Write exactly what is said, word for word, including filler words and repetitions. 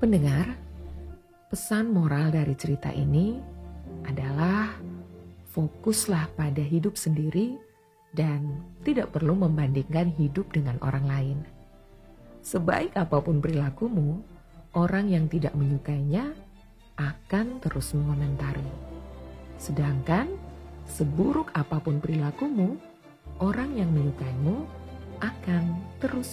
Pendengar, pesan moral dari cerita ini adalah fokuslah pada hidup sendiri dan tidak perlu membandingkan hidup dengan orang lain. Sebaik apapun perilakumu, orang yang tidak menyukainya akan terus mengomentari. Sedangkan seburuk apapun perilakumu, orang yang menyukaimu akan terus